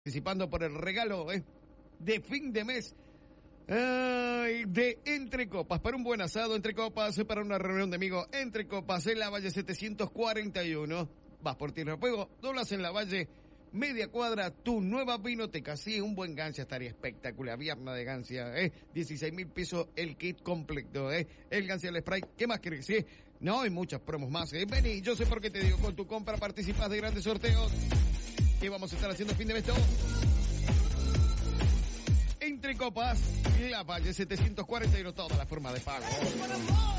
Participando por el regalo de fin de mes de Entre Copas, para un buen asado, Entre Copas, para una reunión de amigos, Entre Copas, en la Valle 741. Vas por Tierra Fuego, doblas en la Valle, media cuadra, tu nueva vinoteca. Sí, un buen gancia estaría espectacular, vierna de gancia, 16,000 pesos el kit completo, el gancia del spray. ¿Qué más querés? ¿Sí? No, hay muchas promos más, Vení, yo sé por qué te digo, con tu compra participas de grandes sorteos. ¿Qué vamos a estar haciendo fin de mes? Entre Copas, la Valle 741, toda la forma de pago.